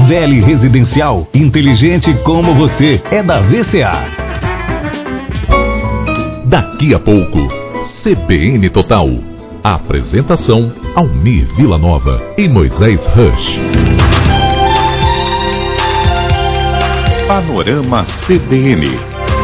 VL Residencial, inteligente como você, é da VCA. Daqui a pouco, CBN Total. Apresentação: Almir Villanova e Moisés Rush. Panorama CBN.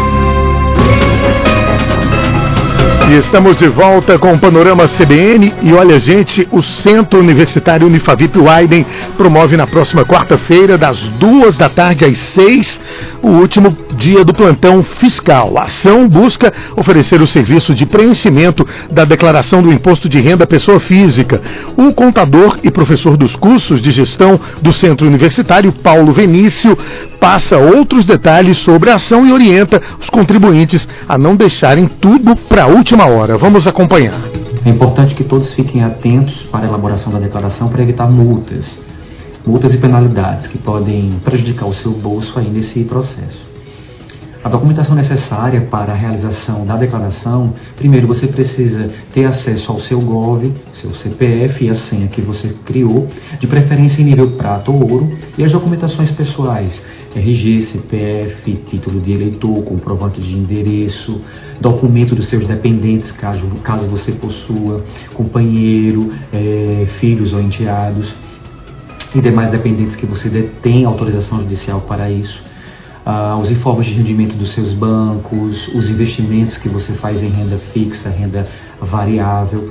E estamos de volta com o Panorama CBN. E olha, gente, o Centro Universitário Unifavip Weiden promove na próxima quarta-feira, das 2 da tarde às 6, o último dia do plantão fiscal. A ação busca oferecer o serviço de preenchimento da declaração do imposto de renda à pessoa física. O contador e professor dos cursos de gestão do Centro Universitário, Paulo Venício, passa outros detalhes sobre a ação e orienta os contribuintes a não deixarem tudo para a última hora. Vamos acompanhar. É importante que todos fiquem atentos para a elaboração da declaração para evitar multas e penalidades que podem prejudicar o seu bolso aí nesse processo. A documentação necessária para a realização da declaração: primeiro você precisa ter acesso ao seu GOV, seu CPF e a senha que você criou, de preferência em nível prata ou ouro, e as documentações pessoais: RG, CPF, título de eleitor, comprovante de endereço, documento dos seus dependentes, caso você possua, companheiro, filhos ou enteados, e demais dependentes que você detém autorização judicial para isso. Os informes de rendimento dos seus bancos, os investimentos que você faz em renda fixa, renda variável,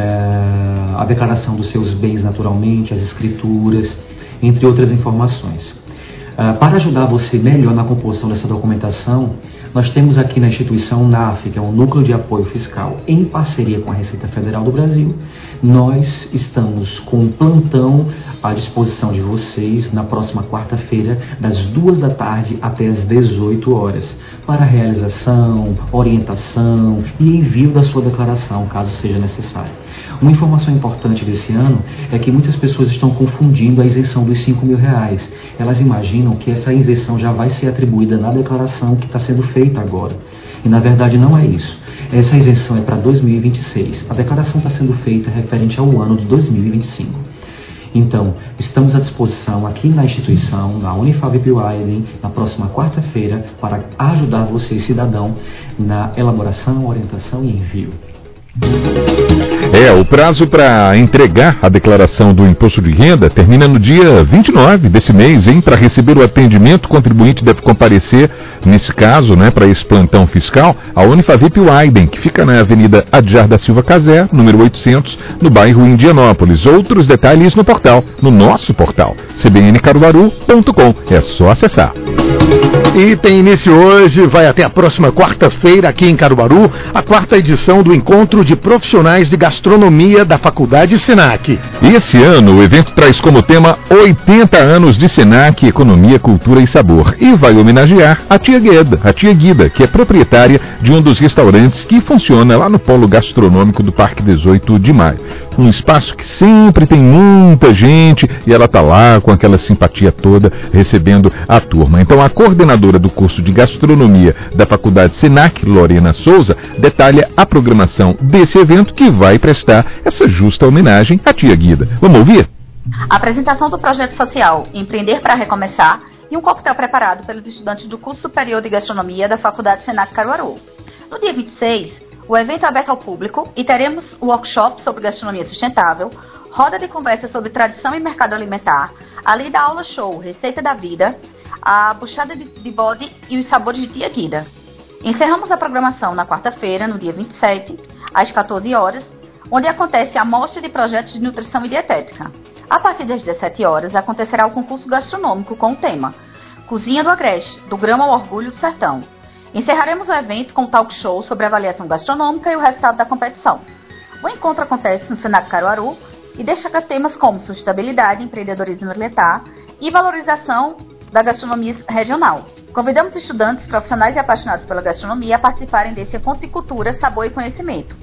a declaração dos seus bens naturalmente, as escrituras, entre outras informações. Para ajudar você melhor na composição dessa documentação, nós temos aqui na instituição NAF, que é o Núcleo de Apoio Fiscal, em parceria com a Receita Federal do Brasil. Nós estamos com um plantão à disposição de vocês na próxima quarta-feira, das 2 da tarde até as 18 horas, para realização, orientação e envio da sua declaração, caso seja necessário. Uma informação importante desse ano é que muitas pessoas estão confundindo a isenção dos R$5.000. Elas imaginam que essa isenção já vai ser atribuída na declaração que está sendo feita agora. E na verdade não é isso. Essa isenção é para 2026. A declaração está sendo feita referente ao ano de 2025. Então, estamos à disposição aqui na instituição, na Unifavip Weiden, na próxima quarta-feira, para ajudar você, cidadão, na elaboração, orientação e envio. O prazo para entregar a declaração do imposto de renda termina no dia 29 desse mês, hein? Para receber o atendimento, o contribuinte deve comparecer, nesse caso, para esse plantão fiscal, a Unifavip Weiden, que fica na Avenida Adjar da Silva Casé, número 800, no bairro Indianópolis. Outros detalhes no portal, no nosso portal, cbncaruaru.com. É só acessar. E tem início hoje, vai até a próxima quarta-feira aqui em Caruaru, a 4ª edição do Encontro de Profissionais de Gastronomia da Faculdade Senac. E esse ano o evento traz como tema 80 anos de Senac, Economia, Cultura e Sabor. E vai homenagear a tia Guida, que é proprietária de um dos restaurantes que funciona lá no Polo Gastronômico do Parque 18 de Maio. Um espaço que sempre tem muita gente e ela está lá com aquela simpatia toda recebendo a turma. Então a coordenadora do curso de gastronomia da Faculdade Senac, Lorena Souza, detalha a programação desse evento que vai prestar essa justa homenagem à tia Guida. Vamos ouvir? A apresentação do projeto social Empreender para Recomeçar e um coquetel preparado pelos estudantes do curso superior de gastronomia da Faculdade Senac Caruaru. No dia 26, o evento é aberto ao público e teremos workshop sobre gastronomia sustentável, roda de conversa sobre tradição e mercado alimentar, além da aula show Receita da Vida, a buchada de bode e os sabores de tia Guida. Encerramos a programação na quarta-feira, no dia 27, às 14 horas, onde acontece a mostra de projetos de nutrição e dietética. A partir das 17 horas, acontecerá o concurso gastronômico com o tema Cozinha do Agreste, do Grão ao Orgulho do Sertão. Encerraremos o evento com um talk show sobre avaliação gastronômica e o resultado da competição. O encontro acontece no Senac Caruaru e destaca temas como sustentabilidade, empreendedorismo alimentar e valorização da gastronomia regional. Convidamos estudantes, profissionais e apaixonados pela gastronomia a participarem desse encontro de cultura, sabor e conhecimento.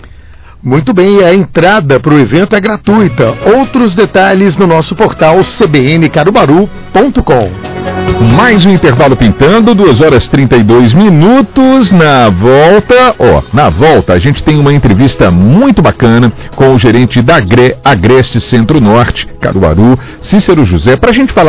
Muito bem, a entrada para o evento é gratuita. Outros detalhes no nosso portal cbncaruaru.com. Mais um intervalo pintando, 2h32. Na volta a gente tem uma entrevista muito bacana com o gerente da Agreste Centro-Norte, Caruaru, Cícero José, para a gente falar